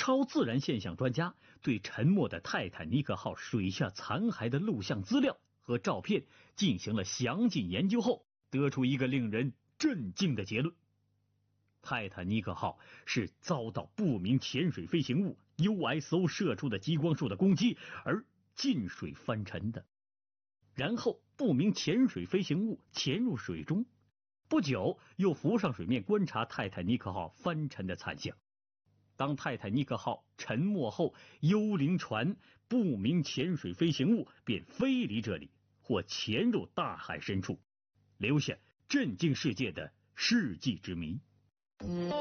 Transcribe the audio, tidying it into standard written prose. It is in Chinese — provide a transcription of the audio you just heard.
超自然现象专家对沉没的泰坦尼克号水下残骸的录像资料和照片进行了详尽研究后，得出一个令人震惊的结论：泰坦尼克号是遭到不明潜水飞行物 USO 射出的激光束的攻击而进水翻沉的。然后不明潜水飞行物潜入水中，不久又浮上水面观察泰坦尼克号翻沉的惨象。当泰坦尼克号沉没后，幽灵船不明潜水飞行物便飞离这里，或潜入大海深处，留下震惊世界的世纪之谜。